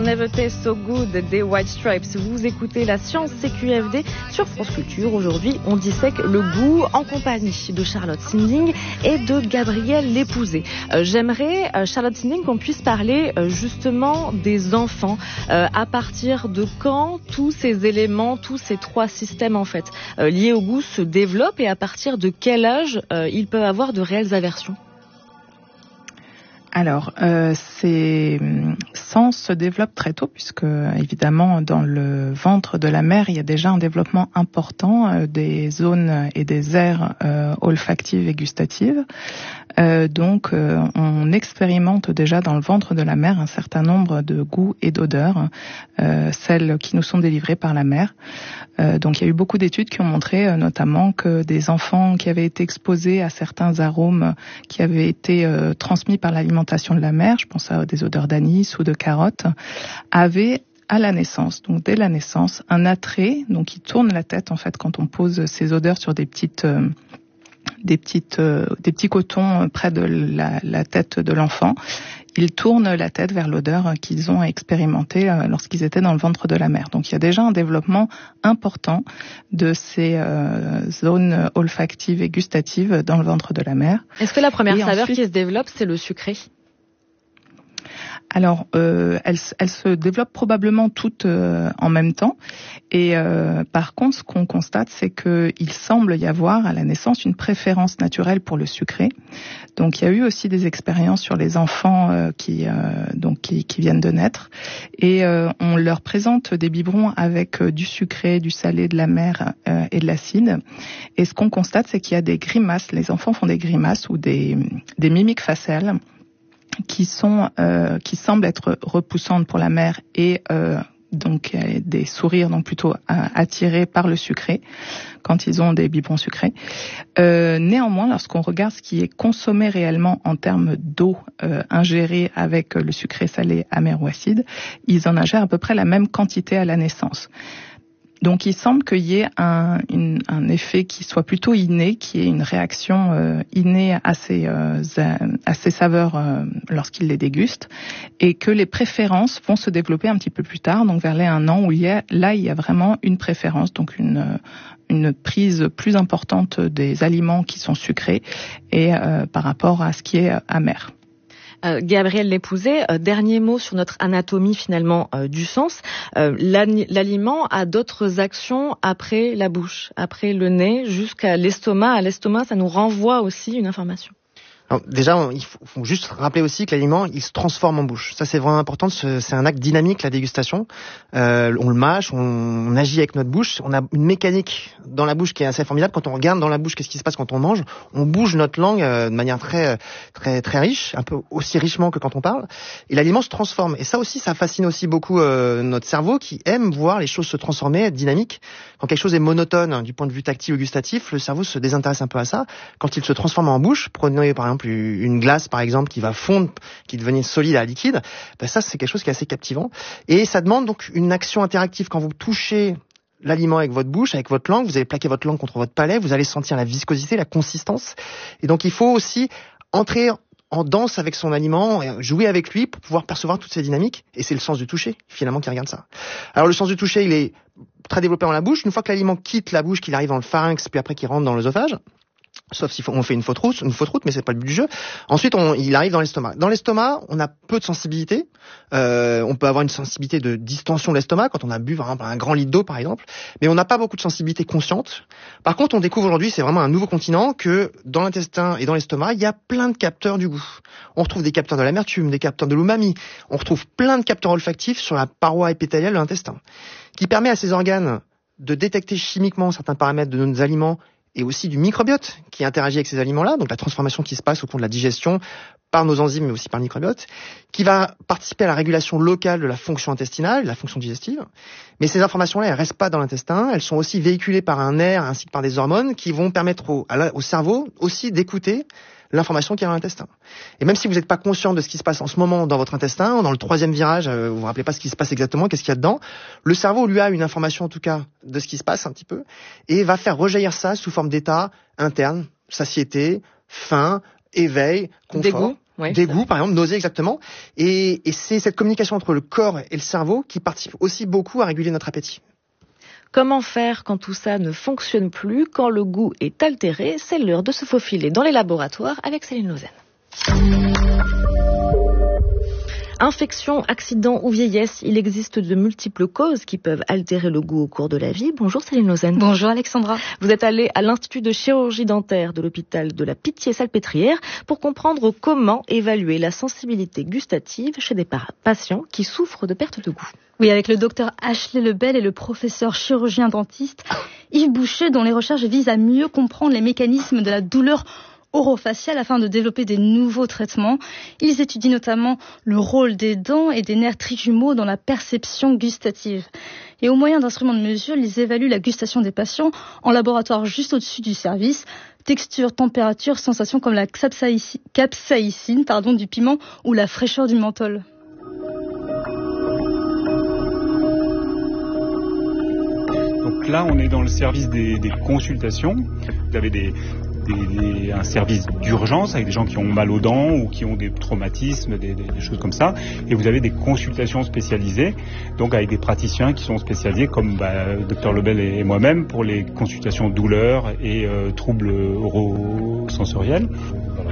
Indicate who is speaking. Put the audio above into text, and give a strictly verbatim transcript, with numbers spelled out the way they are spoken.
Speaker 1: Never Taste So Good des White Stripes. Vous écoutez la science C Q F D sur France Culture. Aujourd'hui, on dissèque le goût en compagnie de Charlotte Sinding et de Gabrielle Lépouzé. Euh, j'aimerais, euh, Charlotte Sinding, qu'on puisse parler euh, justement des enfants. Euh, à partir de quand tous ces éléments, tous ces trois systèmes en fait euh, liés au goût se développent et à partir de quel âge euh, ils peuvent avoir de réelles aversions?
Speaker 2: Alors, euh, ces sens se développent très tôt puisque, évidemment, dans le ventre de la mère, il y a déjà un développement important euh, des zones et des aires euh, olfactives et gustatives. Euh, donc, euh, on expérimente déjà dans le ventre de la mère un certain nombre de goûts et d'odeurs, euh, celles qui nous sont délivrées par la mère. Euh, donc, il y a eu beaucoup d'études qui ont montré, euh, notamment, que des enfants qui avaient été exposés à certains arômes qui avaient été euh, transmis par l'alimentation de la mère, je pense à des odeurs d'anis ou de carottes, avaient à la naissance, donc dès la naissance, un attrait, donc ils tournent la tête en fait quand on pose ces odeurs sur des petites euh, des petites euh, des petits cotons près de la, la tête de l'enfant. Ils tournent la tête vers l'odeur qu'ils ont expérimentée euh, lorsqu'ils étaient dans le ventre de la mère. Donc il y a déjà un développement important de ces euh, zones olfactives et gustatives dans le ventre de la mère.
Speaker 1: Est-ce que la première
Speaker 2: et
Speaker 1: saveur
Speaker 2: ensuite,
Speaker 1: qui se développe, c'est le sucré ?
Speaker 2: Alors, euh, elles, elles se développent probablement toutes euh, en même temps. Et euh, par contre, ce qu'on constate, c'est qu'il semble y avoir à la naissance une préférence naturelle pour le sucré. Donc, il y a eu aussi des expériences sur les enfants euh, qui, euh, donc qui, qui viennent de naître, et euh, on leur présente des biberons avec euh, du sucré, du salé, de la mer euh, et de l'acide. Et ce qu'on constate, c'est qu'il y a des grimaces. Les enfants font des grimaces ou des, des mimiques faciales qui sont euh, qui semblent être repoussantes pour la mère et euh, donc euh, des sourires donc plutôt euh, attirés par le sucré quand ils ont des biberons sucrés. Euh, néanmoins, lorsqu'on regarde ce qui est consommé réellement en termes d'eau euh, ingérée avec le sucré salé, amer ou acide, ils en ingèrent à peu près la même quantité à la naissance. Donc, il semble qu'il y ait un, une, un effet qui soit plutôt inné, qui est une réaction euh, innée à ces, euh, à ces saveurs euh, lorsqu'ils les dégustent, et que les préférences vont se développer un petit peu plus tard, donc vers les un an, où il y a, là, il y a vraiment une préférence, donc une, une prise plus importante des aliments qui sont sucrés et euh, par rapport à ce qui est amer.
Speaker 1: Euh, Gabrielle Lépouzé, euh, dernier mot sur notre anatomie finalement euh, du sens. Euh, l'aliment a d'autres actions après la bouche, après le nez, jusqu'à l'estomac. À l'estomac, ça nous renvoie aussi une information.
Speaker 3: Alors, déjà, il faut, faut juste rappeler aussi que l'aliment, il se transforme en bouche. Ça, c'est vraiment important. C'est un acte dynamique, la dégustation. Euh, on le mâche, on, on agit avec notre bouche. On a une mécanique dans la bouche qui est assez formidable. Quand on regarde dans la bouche, qu'est-ce qui se passe quand on mange? On bouge notre langue euh, de manière très, très, très riche, un peu aussi richement que quand on parle. Et l'aliment se transforme. Et ça aussi, ça fascine aussi beaucoup euh, notre cerveau qui aime voir les choses se transformer, être dynamique. Quand quelque chose est monotone, hein, du point de vue tactile ou gustatif, le cerveau se désintéresse un peu à ça. Quand il se transforme en bouche, prenez par exemple une glace par exemple qui va fondre, qui devenir solide à liquide, ben ça c'est quelque chose qui est assez captivant. Et ça demande donc une action interactive. Quand vous touchez l'aliment avec votre bouche, avec votre langue, vous allez plaquer votre langue contre votre palais, vous allez sentir la viscosité, la consistance. Et donc il faut aussi entrer en danse avec son aliment, jouer avec lui pour pouvoir percevoir toutes ces dynamiques. Et c'est le sens du toucher, finalement, qui regarde ça. Alors le sens du toucher, il est très développé dans la bouche. Une fois que l'aliment quitte la bouche, qu'il arrive dans le pharynx, puis après qu'il rentre dans l'œsophage, sauf si on fait une faute route, une faute route, mais c'est pas le but du jeu. Ensuite, on, il arrive dans l'estomac. Dans l'estomac, on a peu de sensibilité. Euh, on peut avoir une sensibilité de distension de l'estomac quand on a bu par exemple, un grand litre d'eau, par exemple. Mais on n'a pas beaucoup de sensibilité consciente. Par contre, on découvre aujourd'hui, c'est vraiment un nouveau continent, que dans l'intestin et dans l'estomac, il y a plein de capteurs du goût. On retrouve des capteurs de l'amertume, des capteurs de l'umami. On retrouve plein de capteurs olfactifs sur la paroi épithéliale de l'intestin, qui permet à ces organes de détecter chimiquement certains paramètres de nos aliments et aussi du microbiote qui interagit avec ces aliments-là, donc la transformation qui se passe au cours de la digestion par nos enzymes, mais aussi par le microbiote, qui va participer à la régulation locale de la fonction intestinale, de la fonction digestive. Mais ces informations-là, elles restent pas dans l'intestin, elles sont aussi véhiculées par un nerf ainsi que par des hormones qui vont permettre au, à la, au cerveau aussi d'écouter l'information qui est dans l'intestin. Et même si vous n'êtes pas conscient de ce qui se passe en ce moment dans votre intestin, dans le troisième virage, euh, vous vous rappelez pas ce qui se passe exactement, qu'est-ce qu'il y a dedans, le cerveau lui a une information en tout cas de ce qui se passe un petit peu, et va faire rejaillir ça sous forme d'état interne, satiété, faim, éveil, confort.
Speaker 1: Dégoût. Ouais,
Speaker 3: dégoût, par exemple, nausée exactement. Et, et c'est cette communication entre le corps et le cerveau qui participe aussi beaucoup à réguler notre appétit.
Speaker 1: Comment faire quand tout ça ne fonctionne plus, quand le goût est altéré? C'est l'heure de se faufiler dans les laboratoires avec Céline Lausanne. Infection, accident ou vieillesse, il existe de multiples causes qui peuvent altérer le goût au cours de la vie. Bonjour Céline Lausanne.
Speaker 4: Bonjour Alexandra.
Speaker 1: Vous êtes allée à l'Institut de chirurgie dentaire de l'hôpital de la Pitié-Salpêtrière pour comprendre comment évaluer la sensibilité gustative chez des patients qui souffrent de perte de goût.
Speaker 4: Oui, avec le docteur Ashley Lebel et le professeur chirurgien dentiste Yves Boucher, dont les recherches visent à mieux comprendre les mécanismes de la douleur orofaciale afin de développer des nouveaux traitements. Ils étudient notamment le rôle des dents et des nerfs trijumeaux dans la perception gustative. Et au moyen d'instruments de mesure, ils évaluent la gustation des patients en laboratoire juste au-dessus du service. Texture, température, sensations comme la capsaïcine, capsaïcine pardon, du piment ou la fraîcheur du menthol.
Speaker 5: Donc là, on est dans le service des, des consultations. Vous avez des, des, des, un service d'urgence avec des gens qui ont mal aux dents ou qui ont des traumatismes, des, des, des choses comme ça. Et vous avez des consultations spécialisées, donc avec des praticiens qui sont spécialisés, comme bah, docteur Lebel et moi-même, pour les consultations douleurs et euh, troubles orosensoriels.